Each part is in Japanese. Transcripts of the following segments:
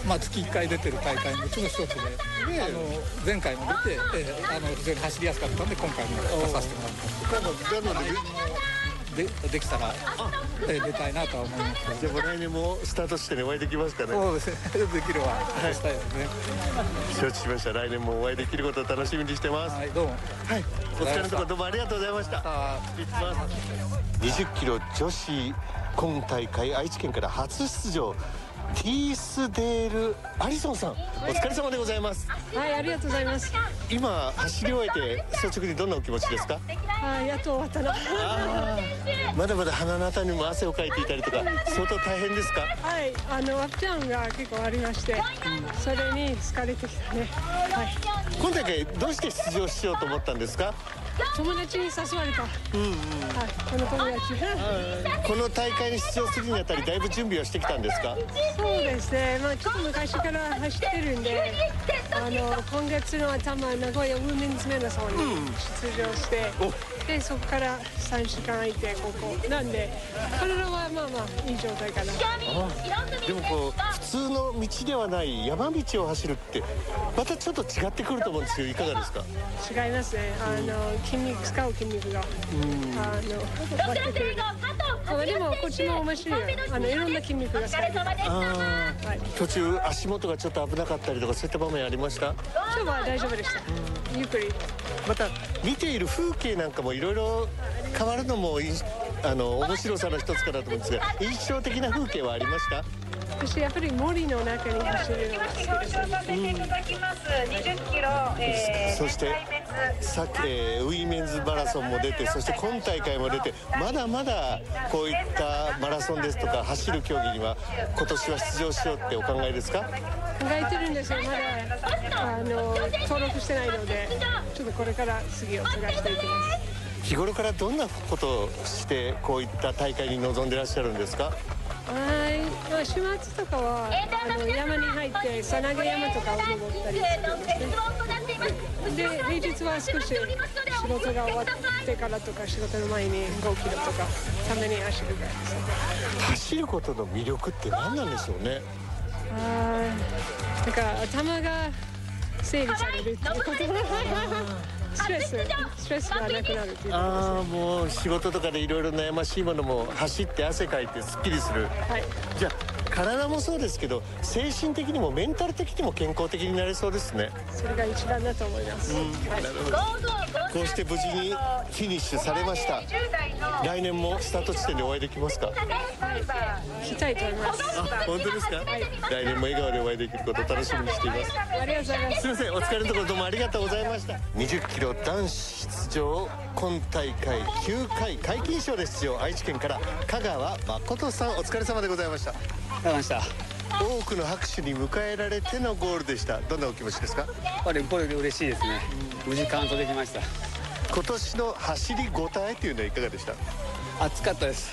月1回出てる大会のうちの一つで、前回も出て、非常に走りやすかったんで今回も出させてもらったなのできたら出たいなとは思います。 でも来年もスタート地点でお会いできますかね。 そうですね、できればしたいですね。 承知しました。来年もお会いできることを楽しみにしてます。 はい、どうも。 はい、お疲れのところどうもありがとうございました。20キロ女子今大会愛知県から初出場、ティースデール・アリソンさん、お疲れ様でございます。 はい、ありがとうございます。 今走り終えて率直にどんなお気持ちですか？ やっと終わったな。 まだまだ鼻のあたりにも汗をかいていたりとか相当大変ですか？ はい、アップダウンが結構ありまして、それに疲れてきたね。はい。 今大会どうして出場しようと思ったんですか？ 友達に誘われた。はい、この友達。 この大会に出場するにあたりだいぶ準備はしてきたんですか？ そうですね。ちょっと昔から走ってるんで、今月の頭名古屋ウーメンズマラソンに出場して、でそこから3週間空いてここなんで、体はまあいい状態かな。 でも普通の道ではない山道を走るってまたちょっと違ってくると思うんですけど、いかがですか？ 違いますね。使う筋肉がバッてくる。でもこっちも面白いよ。いろんな筋肉が使える。 途中足元がちょっと危なかったりとかそういった場面ありました？ 今日は大丈夫でした。ゆっくり。 また見ている風景なんかもいろいろ変わるのも面白さの一つかなと思うんですが、印象的な風景はありました？ 私やっぱり森の中に走るのが好きです。20キロ、 そしてさっき、ウィメンズマラソンも出て、そして今大会も出て、まだまだこういったマラソンですとか走る競技には今年は出場しようってお考えですか？ 考えてるんですよ。まだ登録してないので、ちょっとこれから次を探していきます。 日頃からどんなことをしてこういった大会に臨んでいらっしゃるんですか？ 週末とかは山に入ってさなげ山とかを登ったりするんですね。で平日は少し仕事が終わってからとか仕事の前に5キロとかために走るぐらいです。 走ることの魅力って何なんでしょうね？ なんか頭が整理されるっていうこと。ストレスがなくなるっていうことですね。 もう仕事とかでいろいろ悩ましいものも走って汗かいてすっきりする。じゃあ体もそうですけど精神的にもメンタル的にも健康的になれそうですね。 それが一番だと思います。 なるほど。こうして無事にフィニッシュされました。来年もスタート地点でお会いできますか？ 来たいと思います。 本当ですか？来年も笑顔でお会いできることを楽しみにしています。 ありがとうございます。 すみません、お疲れのところどうもありがとうございました。20キロ男子出場、今大会9回皆勤賞で出場、愛知県から香川誠さん、お疲れ様でございました。多くの拍手に迎えられてのゴールでした。どんなお気持ちですか？ やっぱり嬉しいですね。無事完走できました。 今年の走りごたえというのはいかがでした？ 暑かったです。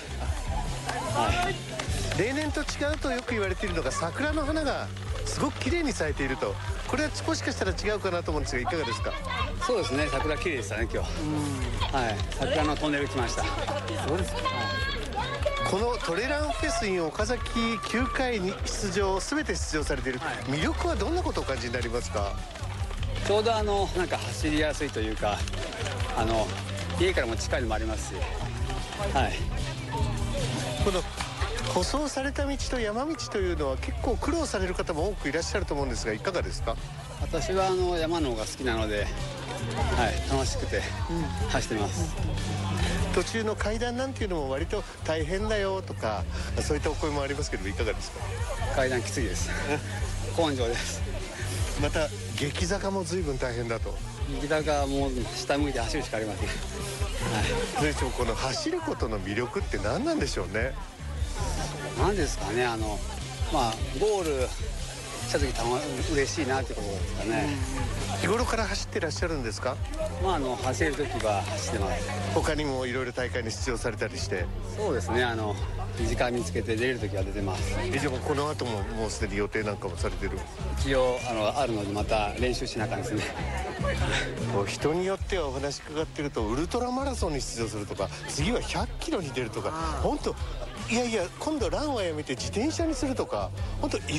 例年と違うとよく言われているのが桜の花がすごく綺麗に咲いていると、これはもしかしたら違うかなと思うんですがいかがですか？ そうですね、桜綺麗でしたね今日。桜のトンネル来ました。 そうですか。このトレランフェスイン岡崎9回に全て出場されている、魅力はどんなことをお感じになりますか？ ちょうどなんか走りやすいというか、家からも近いのもありますし、 この舗装された道と山道というのは結構苦労される方も多くいらっしゃると思うんですがいかがですか？ 私は山の方が好きなので、楽しくて走ってます。 途中の階段なんていうのも割と大変だよとかそういったお声もありますけどいかがですか？ 階段きついです。根性です。 また激坂も随分大変だと。 激坂はもう下向いて走るしかありません。 でしょう、この走ることの魅力って何なんでしょうね？ 何ですかね、ゴールした時嬉しいなってことですかね。 日頃から走ってらっしゃるんですか？ 走る時は走ってます。 他にもいろいろ大会に出場されたりして。 そうですね、時間見つけて出れる時は出てます。 でもこの後ももうすでに予定なんかもされてる？ 一応あるのでまた練習しながらですね。 人によってはお話伺ってるとウルトラマラソンに出場するとか次は100キロに出るとか、本当いや今度ランはやめて自転車にするとか本当